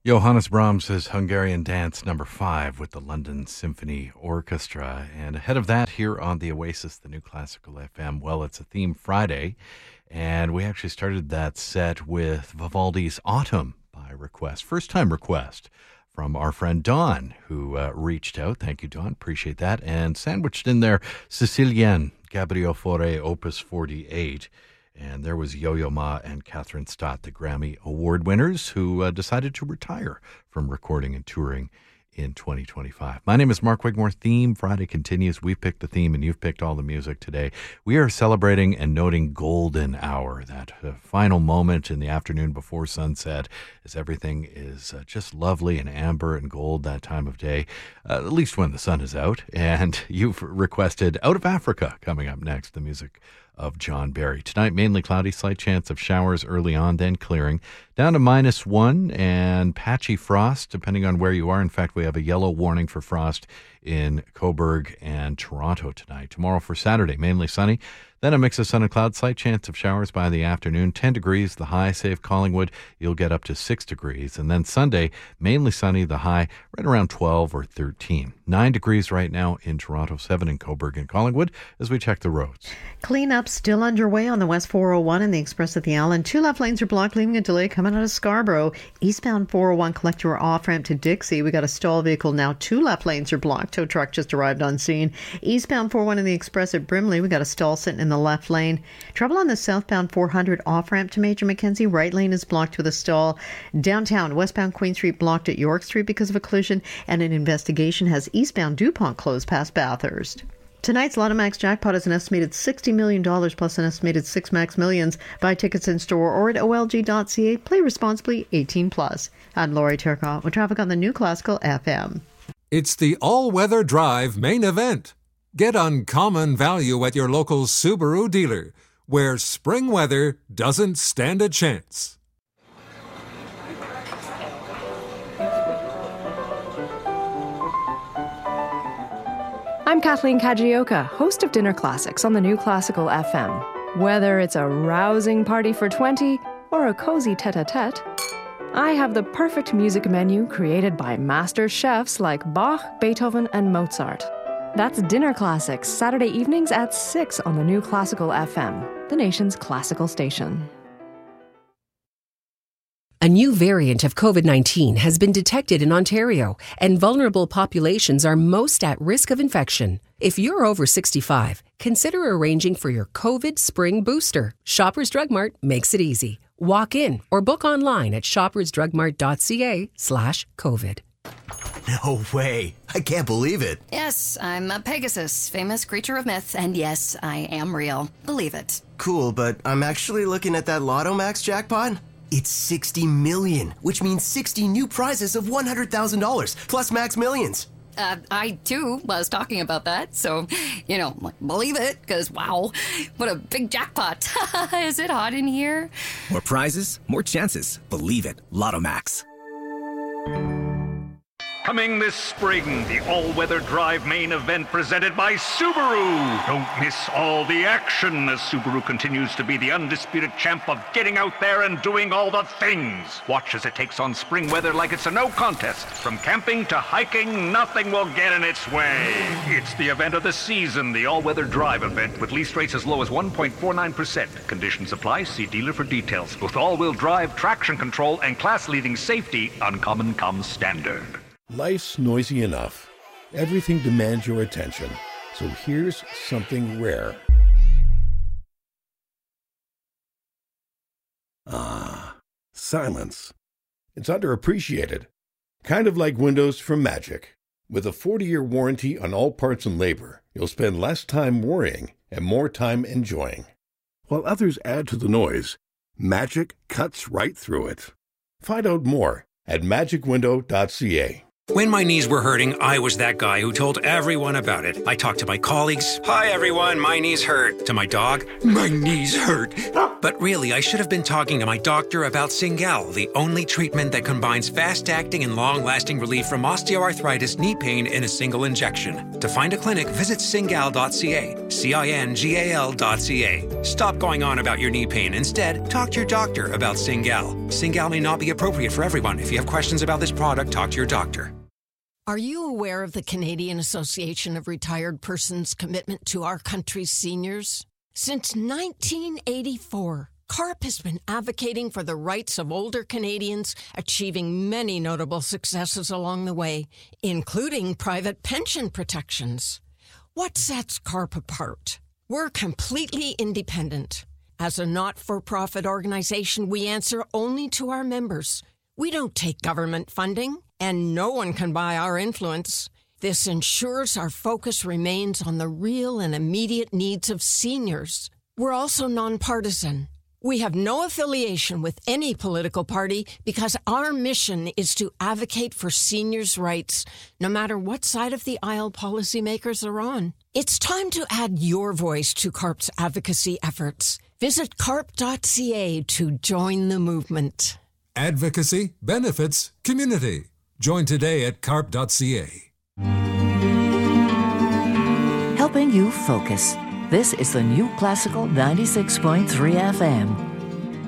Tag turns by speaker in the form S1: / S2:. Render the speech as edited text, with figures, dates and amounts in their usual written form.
S1: Johannes Brahms' Hungarian Dance number 5 with the London Symphony Orchestra. And ahead of that, here on the Oasis, the new classical FM, well, it's a theme Friday. And we actually started that set with Vivaldi's Autumn by request, first-time request from our friend Don, who reached out. Thank you, Don. Appreciate that. And sandwiched in there, Sicilienne, Gabriel Fauré, Opus 48. And there was Yo-Yo Ma and Catherine Stott, the Grammy Award winners, who decided to retire from recording and touring in 2025. My name is Mark Wigmore. Theme Friday continues. We've picked the theme and you've picked all the music today. We are celebrating and noting golden hour, that final moment in the afternoon before sunset, as everything is just lovely and amber and gold that time of day, at least when the sun is out. And you've requested Out of Africa coming up next, the music of John Barry. Tonight, mainly cloudy, slight chance of showers early on, then clearing. Down to -1 and patchy frost, depending on where you are. In fact, we have a yellow warning for frost in Cobourg and Toronto tonight. Tomorrow for Saturday, mainly sunny. Then a mix of sun and clouds, slight chance of showers by the afternoon. 10 degrees, the high. Save Collingwood, you'll get up to 6 degrees. And then Sunday, mainly sunny, the high right around 12 or 13. 9 degrees right now in Toronto, 7 in Cobourg and Collingwood as we check the roads.
S2: Cleanup still underway on the West 401 and the Express at the Allen. 2 left lanes are blocked, leaving a delay coming out of Scarborough. Eastbound 401 collector off-ramp to Dixie. We got a stall vehicle now. 2 left lanes are blocked. Tow truck just arrived on scene. Eastbound 401 in the Express at Brimley. We got a stall sitting in the left lane. Trouble on the southbound 400 off-ramp to Major Mackenzie. Right lane is blocked with a stall. Downtown, westbound Queen Street blocked at York Street because of a collision, and an investigation has eastbound DuPont closed past Bathurst. Tonight's Lotto Max jackpot is an estimated $60 million plus an estimated 6 Max Millions. Buy tickets in store or at olg.ca. Play responsibly, 18 plus. I'm Lori Turcotte with traffic on the new Classical FM.
S3: It's the all-weather drive main event. Get uncommon value at your local Subaru dealer, where spring weather doesn't stand a chance.
S4: I'm Kathleen Kajioka, host of Dinner Classics on the new Classical FM. Whether it's a rousing party for 20 or a cozy tete-a-tete, I have the perfect music menu created by master chefs like Bach, Beethoven, and Mozart. That's Dinner Classics, Saturday evenings at 6 on the new Classical FM, the nation's classical station.
S5: A new variant of COVID-19 has been detected in Ontario, and vulnerable populations are most at risk of infection. If you're over 65, consider arranging for your COVID spring booster. Shoppers Drug Mart makes it easy. Walk in or book online at shoppersdrugmart.ca/COVID.
S6: No way. I can't believe it.
S7: Yes, I'm a Pegasus, famous creature of myth, and yes, I am real. Believe it.
S6: Cool, but I'm actually looking at that Lotto Max jackpot. It's 60 million, which means 60 new prizes of $100,000 plus Max Millions.
S7: I, too, was talking about that, so, believe it, because, wow, what a big jackpot. Is it hot in here?
S8: More prizes, more chances. Believe it. Lotto Max.
S9: Coming this spring, the all-weather drive main event presented by Subaru. Don't miss all the action as Subaru continues to be the undisputed champ of getting out there and doing all the things. Watch as it takes on spring weather like it's a no contest. From camping to hiking, nothing will get in its way. It's the event of the season, the all-weather drive event with lease rates as low as 1.49%. Conditions apply. See dealer for details. With all-wheel drive, traction control, and class-leading safety, Uncommon comes standard.
S10: Life's noisy enough. Everything demands your attention. So here's something rare. Silence. It's underappreciated. Kind of like windows from Magic. With a 40-year warranty on all parts and labor, you'll spend less time worrying and more time enjoying. While others add to the noise, Magic cuts right through it. Find out more at magicwindow.ca.
S11: When my knees were hurting, I was that guy who told everyone about it. I talked to my colleagues. Hi, everyone. My knees hurt. To my dog. My knees hurt. But really, I should have been talking to my doctor about Cingal, the only treatment that combines fast-acting and long-lasting relief from osteoarthritis knee pain in a single injection. To find a clinic, visit cingal.ca CINGAL.ca. Stop going on about your knee pain. Instead, talk to your doctor about Cingal. Cingal may not be appropriate for everyone. If you have questions about this product, talk to your doctor.
S12: Are you aware of the Canadian Association of Retired Persons' commitment to our country's seniors? Since 1984, CARP has been advocating for the rights of older Canadians, achieving many notable successes along the way, including private pension protections. What sets CARP apart? We're completely independent. As a not-for-profit organization, we answer only to our members. We don't take government funding, and no one can buy our influence. This ensures our focus remains on the real and immediate needs of seniors. We're also nonpartisan. We have no affiliation with any political party because our mission is to advocate for seniors' rights, no matter what side of the aisle policymakers are on. It's time to add your voice to CARP's advocacy efforts. Visit carp.ca to join the movement.
S3: Advocacy, benefits, community. Join today at carp.ca.
S13: Helping you focus. This is the New Classical 96.3 FM.